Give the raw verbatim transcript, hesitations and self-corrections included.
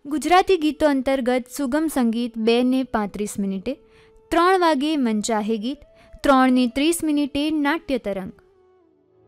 ગુજરાતી ગીતો અંતર્ગત સુગમ સંગીત બે ને પાંત્રીસ મિનિટે, ત્રણ વાગે મંચાહે ગીત, ત્રણ ને ત્રીસ મિનિટે નાટ્ય તરંગ,